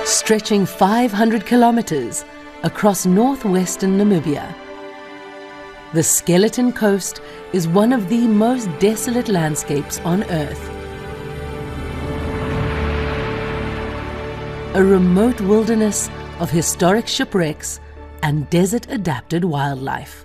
stretching 500 kilometers across northwestern Namibia. The Skeleton Coast is one of the most desolate landscapes on Earth. A remote wilderness of historic shipwrecks and desert-adapted wildlife.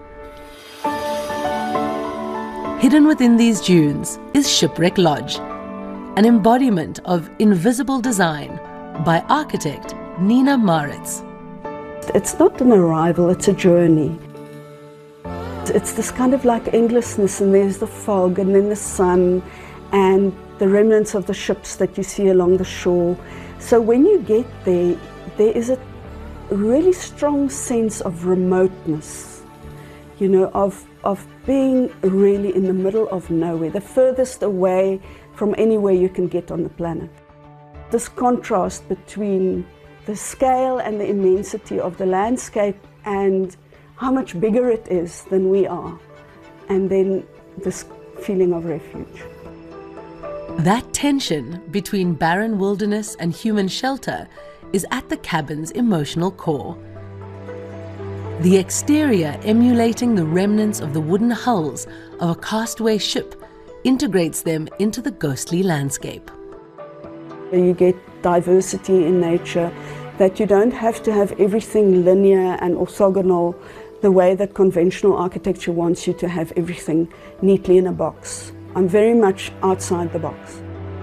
Hidden within these dunes is Shipwreck Lodge, an embodiment of invisible design by architect Nina Maritz. It's not an arrival, it's a journey. It's this kind of like endlessness, and there's the fog and then the sun and the remnants of the ships that you see along the shore. So when you get there, there is a really strong sense of remoteness, you know, of being really in the middle of nowhere, the furthest away from anywhere you can get on the planet. This contrast between the scale and the immensity of the landscape and how much bigger it is than we are, and then this feeling of refuge. That tension between barren wilderness and human shelter is at the cabin's emotional core. The exterior emulating the remnants of the wooden hulls of a castaway ship integrates them into the ghostly landscape. You get diversity in nature, that you don't have to have everything linear and orthogonal the way that conventional architecture wants you to have everything neatly in a box. I'm very much outside the box.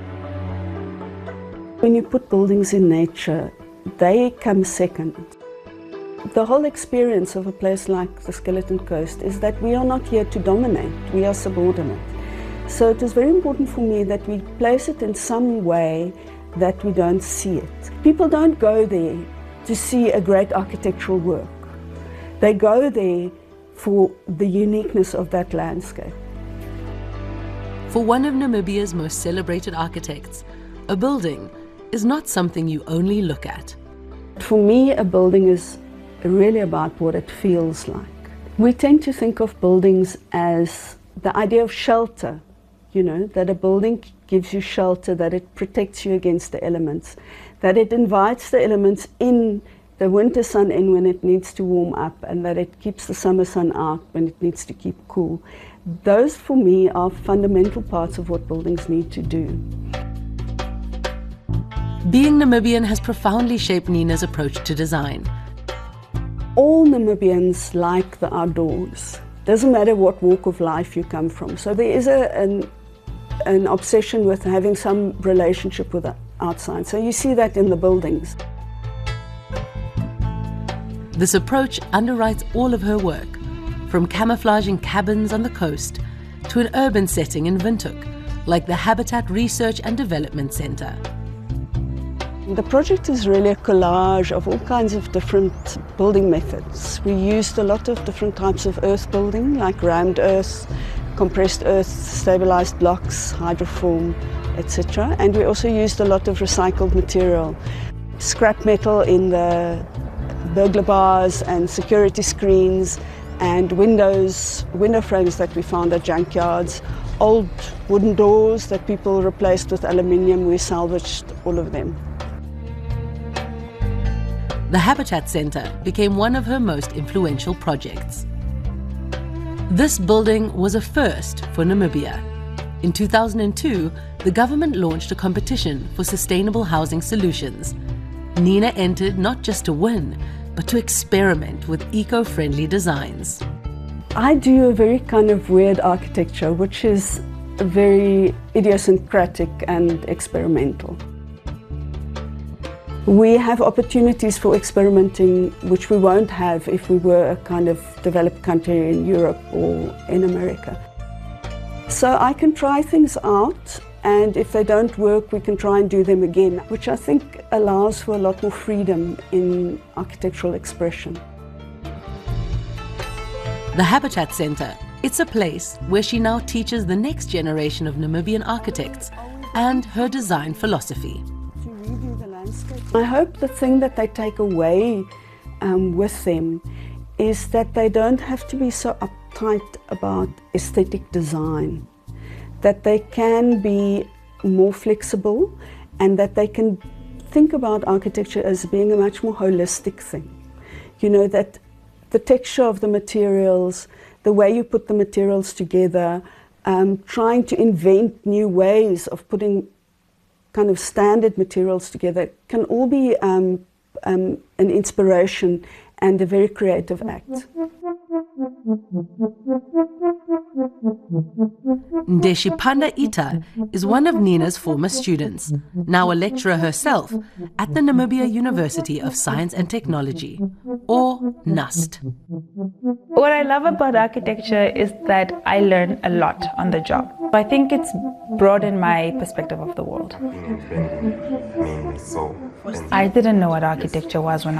When you put buildings in nature, they come second. The whole experience of a place like the Skeleton Coast is that we are not here to dominate, we are subordinate. So it is very important for me that we place it in some way that we don't see it. People don't go there to see a great architectural work. They go there for the uniqueness of that landscape. For one of Namibia's most celebrated architects, a building is not something you only look at. For me, a building is really about what it feels like. We tend to think of buildings as the idea of shelter, you know, that a building gives you shelter, that it protects you against the elements, that it invites the elements in, the winter sun in when it needs to warm up, and that it keeps the summer sun out when it needs to keep cool. Those, for me, are fundamental parts of what buildings need to do. Being Namibian has profoundly shaped Nina's approach to design. All Namibians like the outdoors. Doesn't matter what walk of life you come from. So there is an obsession with having some relationship with the outside. So you see that in the buildings. This approach underwrites all of her work, from camouflaging cabins on the coast to an urban setting in Windhoek, like the Habitat Research and Development Centre. The project is really a collage of all kinds of different building methods. We used a lot of different types of earth building, like rammed earth, compressed earth, stabilized blocks, hydroform, etc. And we also used a lot of recycled material. Scrap metal in the burglar bars and security screens, and window frames that we found at junkyards, old wooden doors that people replaced with aluminium. We salvaged all of them. The Habitat Centre became one of her most influential projects. This building was a first for Namibia. In 2002, the government launched a competition for sustainable housing solutions. Nina entered not just to win, but to experiment with eco-friendly designs. I do a very kind of weird architecture, which is very idiosyncratic and experimental. We have opportunities for experimenting which we won't have if we were a kind of developed country in Europe or in America. So I can try things out, and if they don't work, we can try and do them again, which I think allows for a lot more freedom in architectural expression. The Habitat Centre, it's a place where she now teaches the next generation of Namibian architects and her design philosophy. I hope the thing that they take away with them is that they don't have to be so uptight about aesthetic design, that they can be more flexible, and that they can think about architecture as being a much more holistic thing. You know, that the texture of the materials, the way you put the materials together, trying to invent new ways of putting kind of standard materials together can all be an inspiration and a very creative act. Ndeshipanda Ita is one of Nina's former students, now a lecturer herself at the Namibia University of Science and Technology, or NUST. What I love about architecture is that I learn a lot on the job. I think it's broadened my perspective of the world. I didn't know what architecture was when